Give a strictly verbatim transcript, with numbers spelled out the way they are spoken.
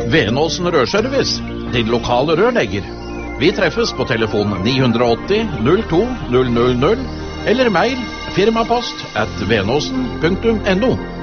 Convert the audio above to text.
Venåsen Rørservice, din lokale rørlegger. Vi treffes på telefon ni åtti null to null null null eller mail firmapost at venåsen punktum no.